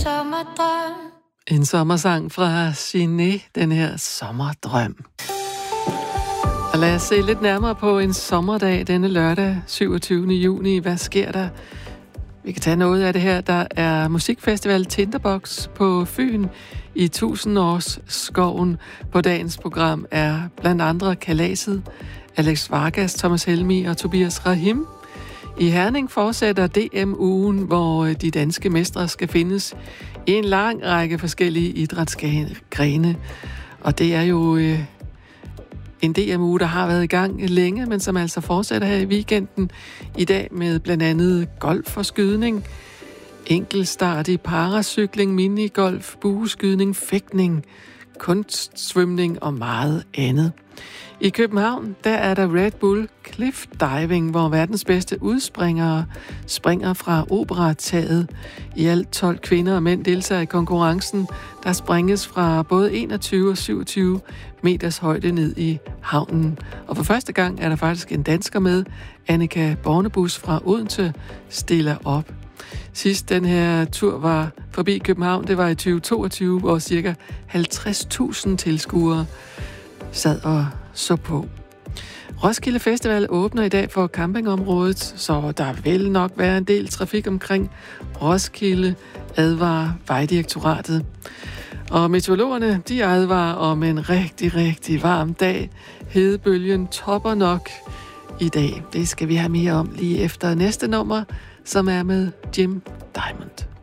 sommerdrøm. En sommersang fra Giné, den her sommerdrøm. Og lad os se lidt nærmere på en sommerdag denne lørdag, 27. juni. Hvad sker der? Vi kan tage noget af det her. Der er musikfestival Tinderbox på Fyn i 1000-årsskoven. På dagens program er blandt andre Kalaset, Alex Vargas, Thomas Helmig og Tobias Rahim. I Herning fortsætter DM-ugen, hvor de danske mestre skal findes i en lang række forskellige idrætsgrene. Og det er jo en DM-uge, der har været i gang længe, men som altså fortsætter her i weekenden i dag med blandt andet golf og skydning, enkeltstart i paracykling, minigolf, bueskydning, fægtning, kunstsvømning og meget andet. I København, der er der Red Bull Cliff Diving, hvor verdens bedste udspringere springer fra operataget. I alt 12 kvinder og mænd deltager i konkurrencen, der springes fra både 21 og 27 meters højde ned i havnen. Og for første gang er der faktisk en dansker med. Annika Bornebus fra Odense stiller op. Sidst den her tur var forbi København, det var i 2022, hvor ca. 50.000 tilskuere sad og så på. Roskilde Festival åbner i dag for campingområdet, så der vil nok være en del trafik omkring Roskilde, advarer Vejdirektoratet. Og meteorologerne, de advarer om en rigtig, rigtig varm dag. Hedebølgen topper nok i dag. Det skal vi have mere om lige efter næste nummer, som er med Jim Diamond.